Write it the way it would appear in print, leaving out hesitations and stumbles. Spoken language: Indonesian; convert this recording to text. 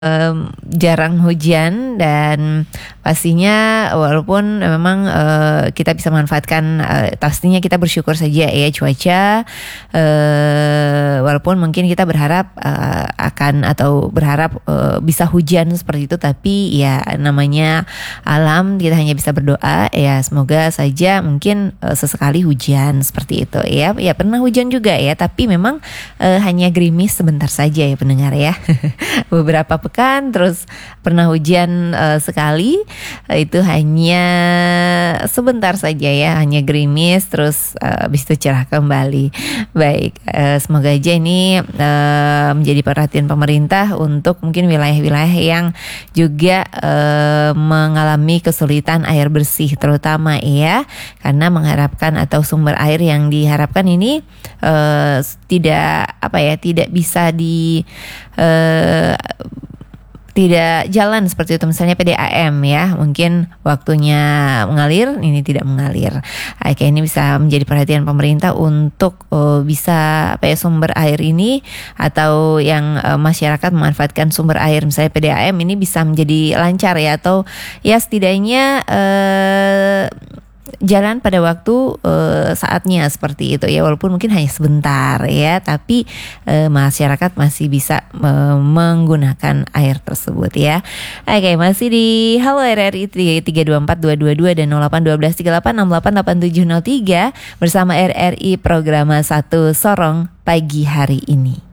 jarang hujan dan pastinya walaupun memang kita bisa manfaatkan, pastinya kita bersyukur saja ya cuaca, walaupun mungkin kita berharap akan atau berharap bisa hujan seperti itu, tapi ya namanya alam, kita hanya bisa berdoa ya semoga saja mungkin sesekali hujan seperti itu ya. Ya pernah hujan juga ya, tapi memang hanya gerimis sebentar saja ya pendengar ya. Beberapa pekan terus pernah hujan sekali, itu hanya sebentar saja ya, hanya gerimis terus habis itu cerah kembali. Baik, semoga aja ini menjadi perhatian pemerintah untuk mungkin wilayah-wilayah yang juga mengalami kesulitan air bersih terutama ya, karena mengharapkan atau sumber air yang diharapkan ini tidak bisa tidak jalan seperti itu, misalnya PDAM ya, mungkin waktunya mengalir, ini tidak mengalir. Kayak ini bisa menjadi perhatian pemerintah untuk bisa sumber air ini atau yang masyarakat memanfaatkan sumber air misalnya PDAM ini bisa menjadi lancar ya, atau ya setidaknya jalan pada waktu saatnya seperti itu ya, walaupun mungkin hanya sebentar ya, tapi masyarakat masih bisa menggunakan air tersebut ya. Oke, masih di Halo RRI 3242222 dan 081238688703 bersama RRI Programa 1 Sorong pagi hari ini.